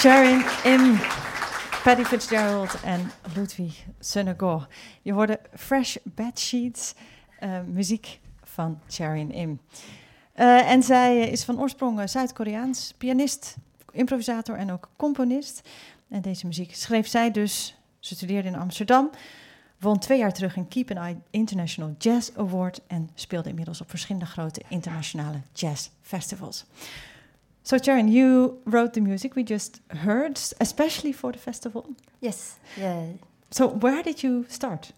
Sharon Im, Paddy Fitzgerald en Ludwig Søndergaard. Je hoorde Fresh Bedsheets, muziek van Sharon Im. En zij is van oorsprong Zuid-Koreaans, pianist, improvisator en ook componist. En deze muziek schreef zij dus. Ze studeerde in Amsterdam, won 2 jaar terug een Keep an Eye International Jazz Award en speelde inmiddels op verschillende grote internationale jazzfestivals. So, Sharon, you wrote the music we just heard, especially for the festival. Yes, yeah. So, where did you start?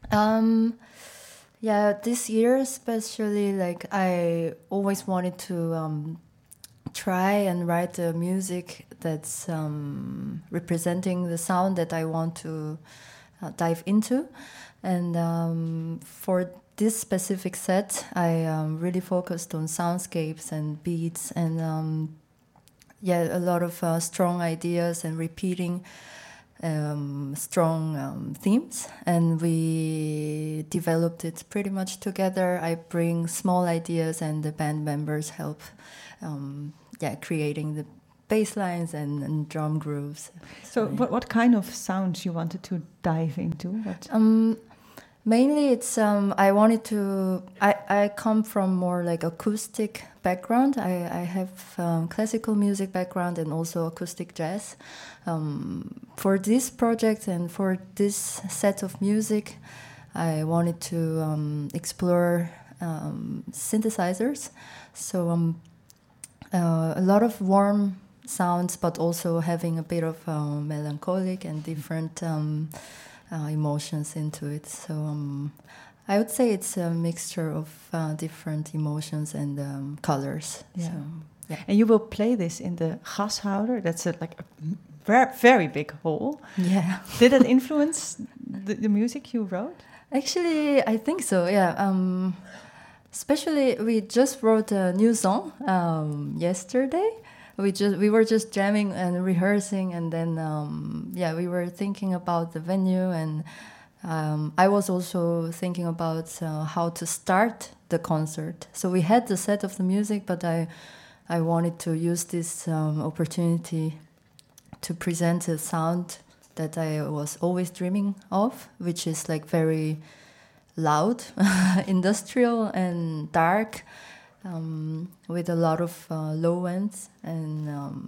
This year especially, like I always wanted to try and write the music that's representing the sound that I want to dive into. And for this specific set, I really focused on soundscapes and beats and a lot of strong ideas and repeating strong themes. And we developed it pretty much together. I bring small ideas and the band members help creating the bass lines and drum grooves. So what kind of sounds you wanted to dive into? Mainly it's I wanted to I come from more like acoustic background. I have classical music background and also acoustic jazz. For this project and for this set of music, I wanted to explore synthesizers. So a lot of warm sounds, but also having a bit of melancholic and different emotions into it. So I would say it's a mixture of different emotions and colors. Yeah. So, yeah. And you will play this in the Gashouder. That's like a very big hall. Yeah. Did it influence the music you wrote? Actually, I think so, yeah. Especially, we just wrote a new song yesterday. We were just jamming and rehearsing, and then we were thinking about the venue, and I was also thinking about how to start the concert. So we had the set of the music, but I wanted to use this opportunity to present a sound that I was always dreaming of, which is like very loud, industrial and dark. With a lot of low ends and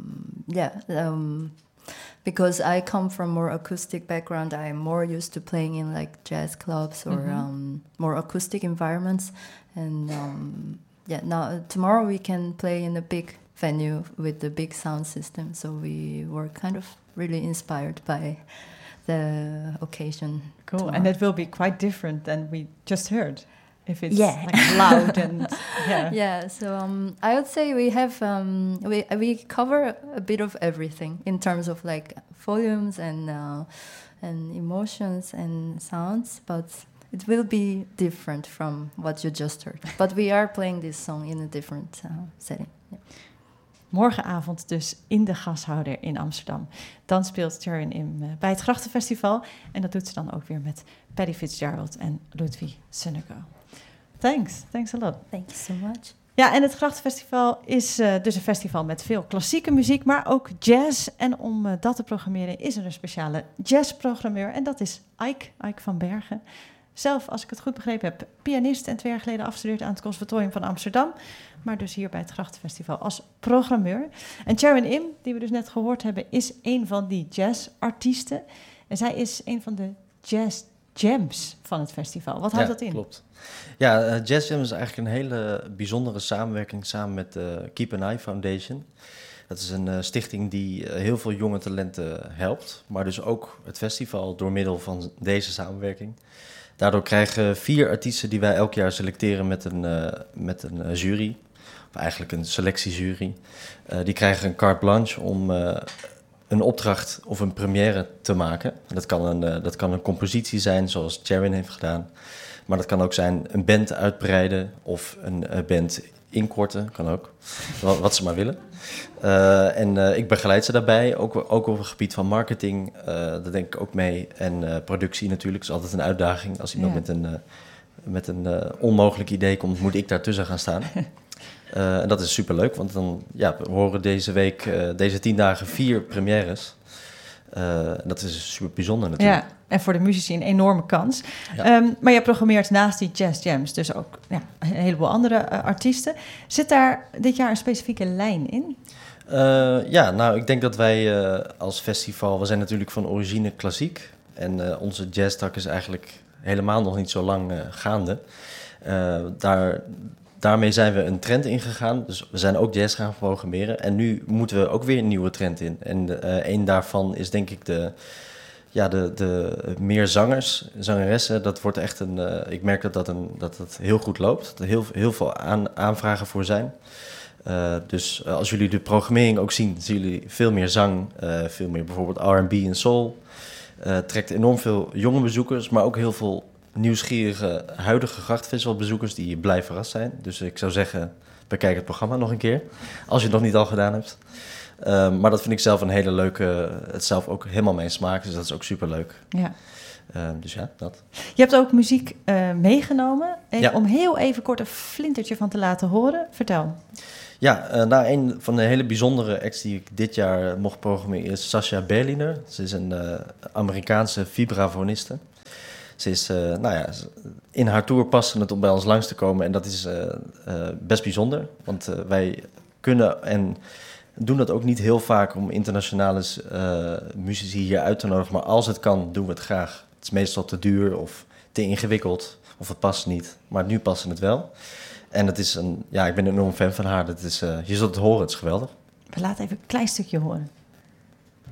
because I come from more acoustic background, I'm more used to playing in like jazz clubs or more acoustic environments. And now tomorrow we can play in a big venue with the big sound system. So we were kind of really inspired by the occasion. Cool, tomorrow. And it will be quite different than we just heard. If it's like loud and So I would say we have we cover a bit of everything in terms of like volumes and emotions and sounds, but it will be different from what you just heard. But we are playing this song in a different setting. Yeah. Morgenavond dus in de Gashouder in Amsterdam. Dan speelt Sharon Im bij het Grachtenfestival. En dat doet ze dan ook weer met Paddy Fitzgerald en Ludwig Søndergaard. Thanks a lot. Thank you so much. Ja, en het Grachtenfestival is dus een festival met veel klassieke muziek, maar ook jazz. En om dat te programmeren is er een speciale jazzprogrammeur. En dat is Ike van Bergen. Zelf, als ik het goed begrepen heb, pianist en 2 jaar geleden afgestudeerd aan het Conservatorium van Amsterdam. Maar dus hier bij het Grachtenfestival als programmeur. En Sharon Im, die we dus net gehoord hebben, is een van die jazzartiesten. En zij is een van de jazz jams van het festival. Wat houdt dat in? Klopt. Ja, Jazz Jam is eigenlijk een hele bijzondere samenwerking samen met de Keep an Eye Foundation. Dat is een stichting die heel veel jonge talenten helpt, maar dus ook het festival door middel van deze samenwerking. Daardoor krijgen 4 artiesten die wij elk jaar selecteren met een jury, of eigenlijk een selectiejury, die krijgen een carte blanche om een opdracht of een première te maken. Dat kan een compositie zijn, zoals Sharon heeft gedaan. Maar dat kan ook zijn een band uitbreiden of een band inkorten, kan ook. Wat ze maar willen. Ik begeleid ze daarbij, ook op het gebied van marketing. Daar denk ik ook mee. En productie natuurlijk, is altijd een uitdaging. Als iemand met een onmogelijk idee komt, moet ik daartussen gaan staan. En dat is superleuk, want dan we horen deze week, deze 10 dagen 4 premières. Dat is super bijzonder natuurlijk. Ja, en voor de muzici een enorme kans. Ja. Maar je programmeert naast die jazz jams dus ook een heleboel andere artiesten. Zit daar dit jaar een specifieke lijn in? Ik denk dat wij als festival, we zijn natuurlijk van origine klassiek. En onze jazztak is eigenlijk helemaal nog niet zo lang gaande. Daarmee zijn we een trend ingegaan. Dus we zijn ook jazz gaan programmeren. En nu moeten we ook weer een nieuwe trend in. En een daarvan is denk ik de meer zangeressen. Dat wordt echt ik merk dat het heel goed loopt. Dat er heel veel aanvragen voor zijn. Dus als jullie de programmering ook zien jullie veel meer zang. Veel meer bijvoorbeeld R&B en soul. Trekt enorm veel jonge bezoekers, maar ook heel veel nieuwsgierige huidige Grachtfestivalbezoekers die blij verrast zijn. Dus ik zou zeggen, bekijk het programma nog een keer, als je het nog niet al gedaan hebt. Maar dat vind ik zelf een hele leuke, het zelf ook helemaal mijn smaak, dus dat is ook superleuk. Ja. Dus ja, dat. Je hebt ook muziek meegenomen. Ja. Om heel even kort een flintertje van te laten horen. Vertel. Ja, een van de hele bijzondere acts die ik dit jaar mocht programmeren is Sascha Berliner. Ze is een Amerikaanse vibrafoniste. Ze is, in haar tour paste het om bij ons langs te komen en dat is best bijzonder. Want wij kunnen en doen dat ook niet heel vaak om internationale muzici hier uit te nodigen. Maar als het kan, doen we het graag. Het is meestal te duur of te ingewikkeld of het past niet. Maar nu past het wel. En het is ik ben een enorm fan van haar. Je zult het horen, het is geweldig. We laten even een klein stukje horen.